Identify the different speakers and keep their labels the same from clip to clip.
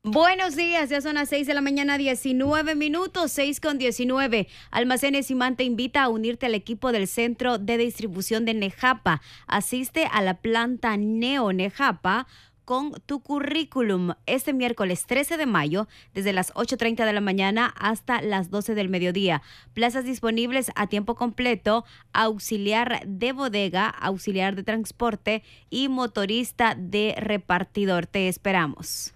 Speaker 1: Buenos días, ya son las 6 de la mañana, 19 minutos, 6:19. Almacenes Imán te invita a unirte al equipo del Centro de Distribución de Nejapa. Asiste a la planta Neo Nejapa con tu currículum este miércoles 13 de mayo desde las 8:30 de la mañana hasta las 12 del mediodía. Plazas disponibles a tiempo completo, auxiliar de bodega, auxiliar de transporte y motorista de repartidor. Te esperamos.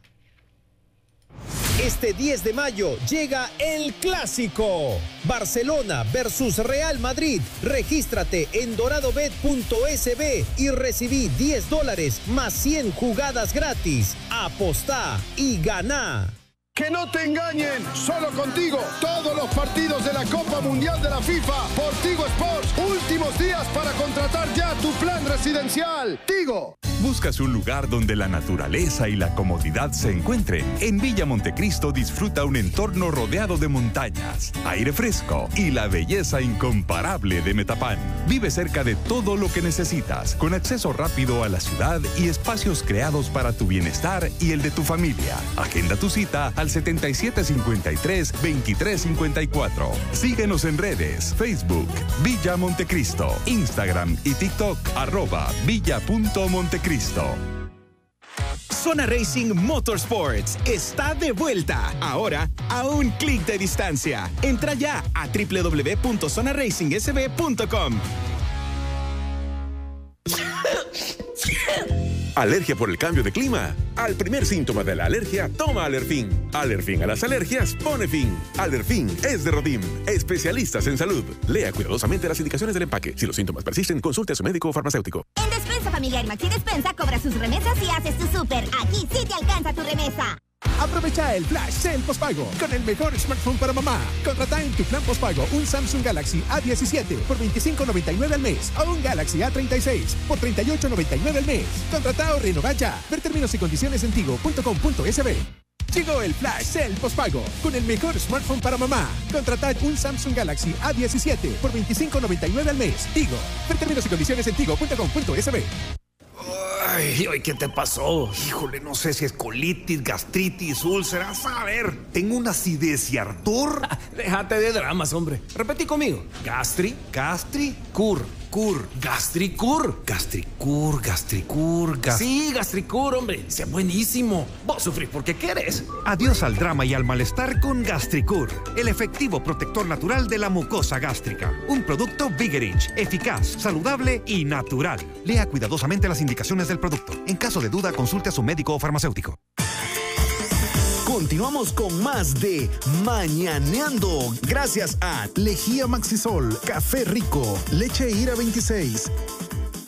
Speaker 2: Este 10 de mayo llega el Clásico. Barcelona versus Real Madrid. Regístrate en doradobet.sb y recibí $10 más 100 jugadas gratis. Apostá y ganá.
Speaker 3: Que no te engañen, solo contigo. Todos los partidos de la Copa Mundial de la FIFA por Tigo Sports. Últimos días para contratar ya tu plan residencial. Tigo.
Speaker 4: ¿Buscas un lugar donde la naturaleza y la comodidad se encuentren? En Villa Montecristo disfruta un entorno rodeado de montañas, aire fresco y la belleza incomparable de Metapán. Vive cerca de todo lo que necesitas, con acceso rápido a la ciudad y espacios creados para tu bienestar y el de tu familia. Agenda tu cita al 7753-2354. Síguenos en redes, Facebook, Villa Montecristo, Instagram y TikTok, @villa.montecristo.
Speaker 5: Zona Racing Motorsports está de vuelta, ahora a un clic de distancia. Entra ya a www.zonaracingsb.com.
Speaker 6: ¿Alergia por el cambio de clima? Al primer síntoma de la alergia, toma Alerfin. Alerfin a las alergias pone fin. Alerfin es de Rodim, especialistas en salud. Lea cuidadosamente las indicaciones del empaque. Si los síntomas persisten, consulte a su médico o farmacéutico.
Speaker 7: En Despensa Familiar Maxi Despensa cobra sus remesas y haces tu súper. Aquí sí te alcanza tu remesa.
Speaker 8: Aprovecha el Flash Sale Postpago con el mejor smartphone para mamá. Contrata en tu plan postpago un Samsung Galaxy A17 por $25.99 al mes o un Galaxy A36 por $38.99 al mes. Contrata o renueva ya. Ver términos y condiciones en tigo.com.sb. Llegó el Flash Sale Postpago con el mejor smartphone para mamá. Contrata un Samsung Galaxy A17 por $25.99 al mes. Tigo. Ver términos y condiciones en tigo.com.sb.
Speaker 9: Ay, ¿qué te pasó? Híjole, no sé si es colitis, gastritis, úlceras. A ver, tengo una acidez y ardor.
Speaker 10: Déjate de dramas, hombre. Repetí conmigo. Gastricur. Gastricur. Sí, Gastricur, hombre. Sea buenísimo. Vos sufrís porque querés.
Speaker 11: Adiós al drama y al malestar con Gastricur, el efectivo protector natural de la mucosa gástrica. Un producto Vigerich, eficaz, saludable y natural. Lea cuidadosamente las indicaciones del producto. En caso de duda, consulte a su médico o farmacéutico.
Speaker 12: Continuamos con más de Mañaneando. Gracias a Lejía Maxisol, Café Rico, Leche Ira 26,